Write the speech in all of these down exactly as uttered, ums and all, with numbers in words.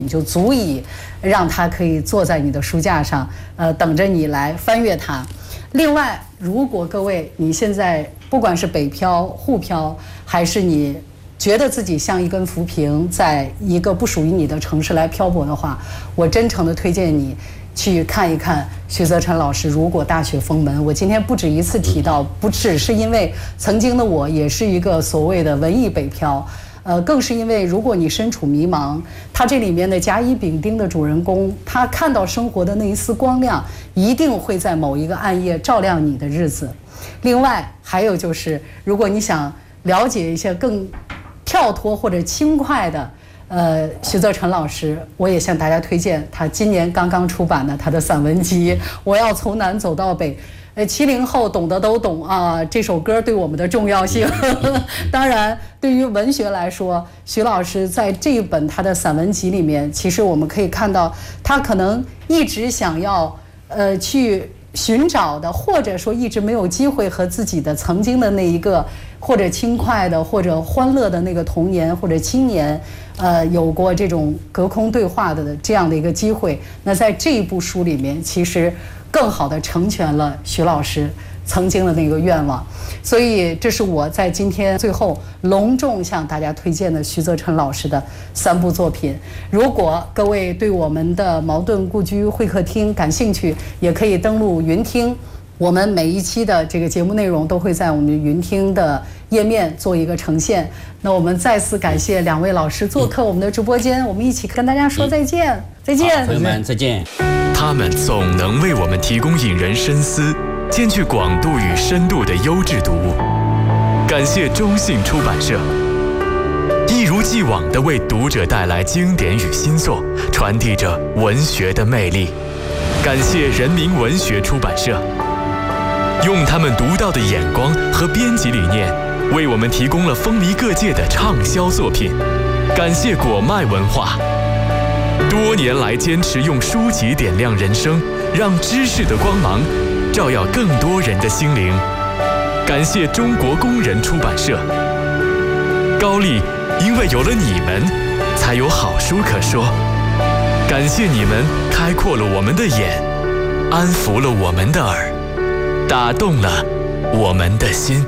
你就足以让他可以坐在你的书架上，呃，等着你来翻阅它。另外，如果各位你现在不管是北漂、沪漂，还是你觉得自己像一根浮萍，在一个不属于你的城市来漂泊的话，我真诚的推荐你去看一看徐则臣老师《如果大雪封门》。我今天不止一次提到，不只是因为曾经的我也是一个所谓的文艺北漂。呃，更是因为如果你身处迷茫，他这里面的甲乙丙丁的主人公，他看到生活的那一丝光亮，一定会在某一个暗夜照亮你的日子。另外还有就是，如果你想了解一些更跳脱或者轻快的，呃，徐则臣老师，我也向大家推荐他今年刚刚出版的他的散文集《我要从南走到北》。呃，七零后懂得都懂啊，这首歌对我们的重要性。当然，对于文学来说，徐老师在这一本他的散文集里面，其实我们可以看到，他可能一直想要呃去寻找的，或者说一直没有机会和自己的曾经的那一个或者轻快的或者欢乐的那个童年或者青年，呃，有过这种隔空对话的这样的一个机会。那在这一部书里面，其实更好地成全了徐老师曾经的那个愿望。所以这是我在今天最后隆重向大家推荐的徐则臣老师的三部作品。如果各位对我们的茅盾故居会客厅感兴趣，也可以登录云听，我们每一期的这个节目内容都会在我们云听的页面做一个呈现。那我们再次感谢两位老师做客我们的直播间，我们一起跟大家说再见。嗯、再见， 朋友们再见。 他们总能为我们提供引人深思、兼具广度与深度的优质读物。感谢中信出版社，一如既往地为读者带来经典与新作，传递着文学的魅力。感谢人民文学出版社，用他们独到的眼光和编辑理念，为我们提供了风靡各界的畅销作品。感谢果麦文化，多年来坚持用书籍点亮人生，让知识的光芒照耀更多人的心灵。感谢中国工人出版社，高丽因为有了你们，才有好书可说。感谢你们开阔了我们的眼，安抚了我们的耳，打动了我们的心。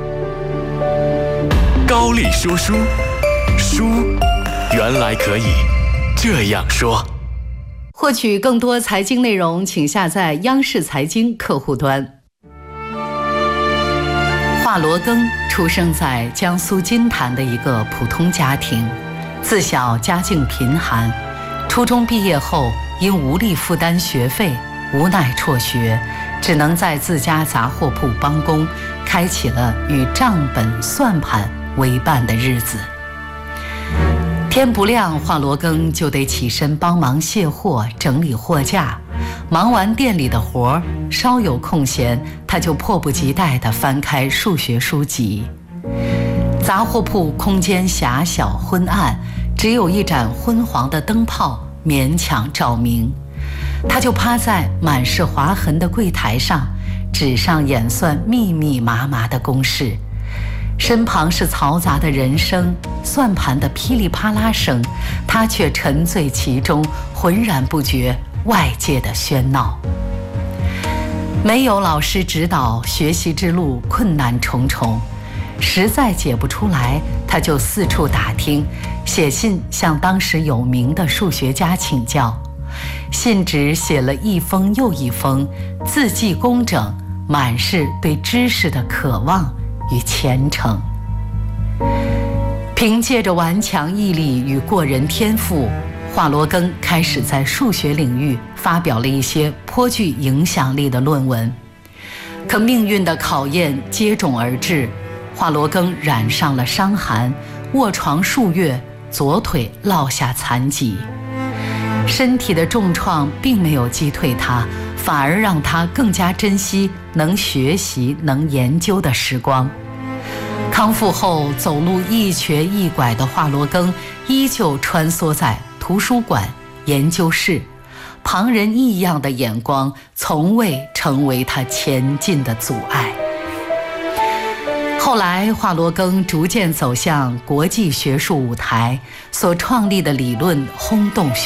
高丽说书，书原来可以这样说。 获取更多财经内容，请下载央视财经客户端。华罗庚出生在江苏金坛的一个普通家庭，自小家境贫寒，初中毕业后因无力负担学费，无奈辍学，只能在自家杂货铺帮工，开启了与账本算盘为伴的日子。天不亮，华罗庚就得起身帮忙卸货、整理货架。忙完店里的活儿，稍有空闲，他就迫不及待地翻开数学书籍。杂货铺空间狭小昏暗，只有一盏昏黄的灯泡勉强照明。他就趴在满是划痕的柜台上，纸上演算密密麻麻的公式。身旁是嘈杂的人声，算盘的噼里啪啦声，他却沉醉其中，浑然不觉外界的喧闹。没有老师指导，学习之路困难重重，实在解不出来，他就四处打听，写信向当时有名的数学家请教。信纸写了一封又一封，字迹工整，满是对知识的渴望与虔诚。凭借着顽强毅力与过人天赋，华罗庚开始在数学领域发表了一些颇具影响力的论文。可命运的考验接踵而至，华罗庚染上了伤寒，卧床数月，左腿落下残疾。身体的重创并没有击退他，反而让他更加珍惜能学习、能研究的时光。康复后，走路一瘸一拐的华罗庚依旧穿梭在图书馆、研究室，旁人异样的眼光从未成为他前进的阻碍。后后来华罗庚逐渐走向国际学术舞台，所创立的理论轰动